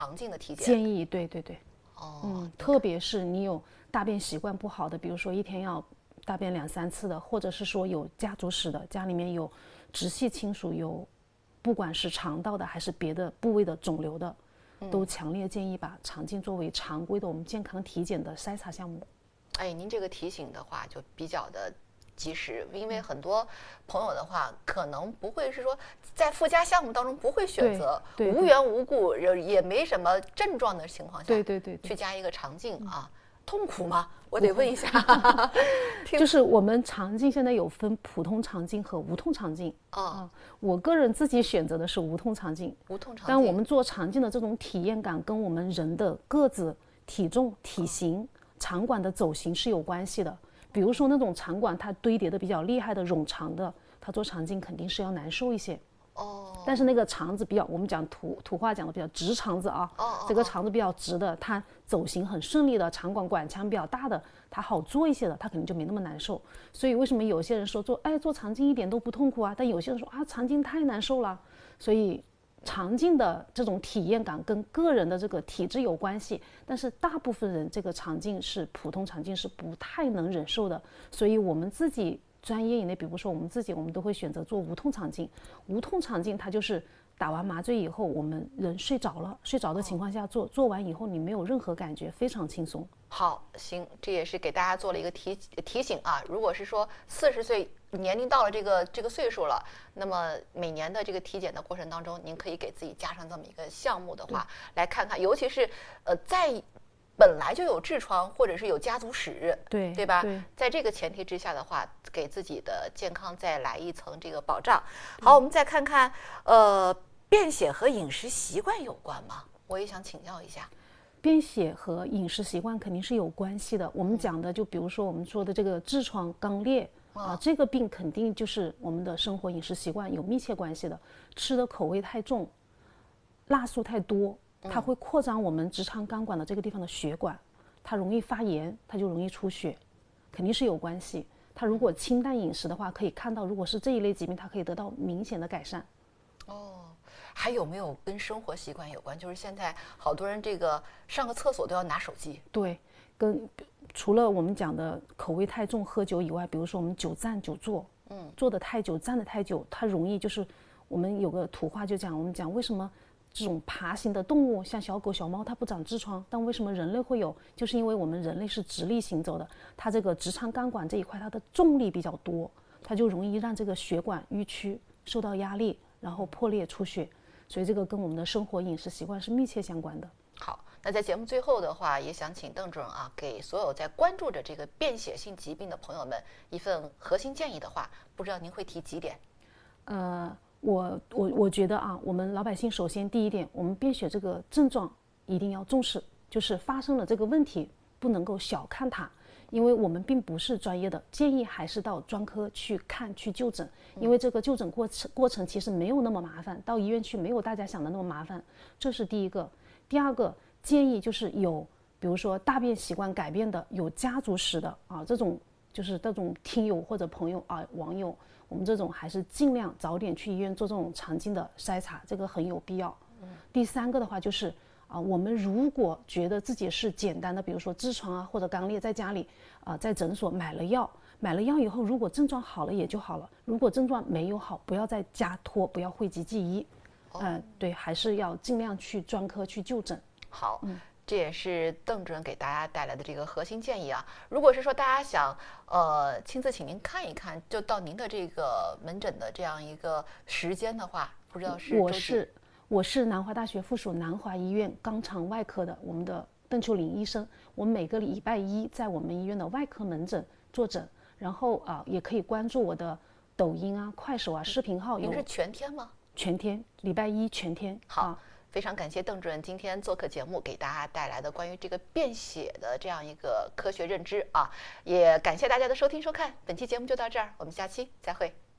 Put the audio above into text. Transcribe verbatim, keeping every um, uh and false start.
肠镜的体检建议，对对对， 哦， 嗯，特别是你有大便习惯不好的，比如说一天要大便两三次的，或者是说有家族史的，家里面有直系亲属有，不管是肠道的还是别的部位的肿瘤的，都强烈建议把肠镜作为常规的我们健康体检的筛查项目。 哎，您这个提醒的话就比较的及时，因为很多朋友的话可能不会是说在附加项目当中不会选择对对对无缘无故也没什么症状的情况下， 对对对对去加一个肠镜啊，痛苦吗？我得问一下。 就是我们肠镜现在有分普通肠镜和无痛肠镜哦啊，我个人自己选择的是无痛肠镜。 无痛肠镜， 但我们做肠镜的这种体验感跟我们人的个子、体重、体型、肠管的走形是有关系的。比如说那种肠管它堆叠的比较厉害的冗长的，它做肠镜肯定是要难受一些。 哦， 但是那个肠子比较，我们讲土土话讲的比较直肠子啊， 哦哦这个肠子比较直的，它走形很顺利的，肠管管腔比较大的，它好做一些的，它可能就没那么难受。所以为什么有些人说做哎做肠镜一点都不痛苦啊？但有些人说啊肠镜太难受了。所以肠镜的这种体验感跟个人的这个体质有关系，但是大部分人这个肠镜是普通肠镜是不太能忍受的，所以我们自己专业以内，比如说我们自己，我们都会选择做无痛肠镜。无痛肠镜它就是打完麻醉以后，我们人睡着了，睡着的情况下做，做完以后你没有任何感觉，非常轻松。 好，行，这也是给大家做了一个提提醒啊。如果是说四十岁年龄到了这个这个岁数了，那么每年的这个体检的过程当中，您可以给自己加上这么一个项目的话，来看看，尤其是呃在本来就有痔疮或者是有家族史， 对对吧？ 对在这个前提之下的话，给自己的健康再来一层这个保障。好，我们再看看，呃，便血和饮食习惯有关吗？我也想请教一下。 便血和饮食习惯肯定是有关系的。我们讲的就比如说我们说的这个痔疮、肛裂啊，这个病肯定就是我们的生活饮食习惯有密切关系的。吃的口味太重，辣素太多，它会扩张我们直肠肛管的这个地方的血管，它容易发炎，它就容易出血，肯定是有关系。它如果清淡饮食的话，可以看到，如果是这一类疾病，它可以得到明显的改善。 哦，还有没有跟生活习惯有关？就是现在好多人这个上个厕所都要拿手机。 对，跟除了我们讲的口味太重、喝酒以外，比如说我们久站久坐，嗯，坐得太久、站得太久，它容易就是我们有个土话就讲，我们讲为什么这种爬行的动物，像小狗、小猫，它不长痔疮，但为什么人类会有？就是因为我们人类是直立行走的，它这个直肠肛管这一块，它的重力比较多，它就容易让这个血管淤曲、受到压力，然后破裂出血。所以这个跟我们的生活饮食习惯是密切相关的。 好，那在节目最后的话，也想请邓主任啊，给所有在关注着这个便血性疾病的朋友们一份核心建议的话，不知道您会提几点？ 呃，我我我觉得啊，我们老百姓首先第一点，我们便血这个症状一定要重视，就是发生了这个问题，不能够小看它。因为我们并不是专业的，建议还是到专科去看去就诊，因为这个就诊过程过程其实没有那么麻烦，到医院去没有大家想的那么麻烦，这是第一个。第二个建议就是有，比如说大便习惯改变的，有家族史的啊，这种就是这种听友或者朋友啊网友，我们这种还是尽量早点去医院做这种肠镜的筛查，这个很有必要。第三个的话就是啊，我们如果觉得自己是简单的，比如说痔疮啊或者肛裂，在家里啊、呃、在诊所买了药，买了药以后，如果症状好了也就好了，如果症状没有好，不要再加拖，不要讳疾忌医，嗯、呃，对，还是要尽量去专科去就诊。 好，嗯。这也是邓主任给大家带来的这个核心建议啊。如果是说大家想呃亲自请您看一看，就到您的这个门诊的这样一个时间的话，不知道是我是我是南华大学附属南华医院肛肠外科的我们的邓秋林医生，我们每个礼拜一在我们医院的外科门诊坐诊，然后啊、呃、也可以关注我的抖音啊、快手啊视频号。 您是全天吗？ 全天，礼拜一全天。 好。 啊非常感谢邓主任今天做客节目，给大家带来的关于这个便血的这样一个科学认知啊！也感谢大家的收听收看，本期节目就到这儿，我们下期再会。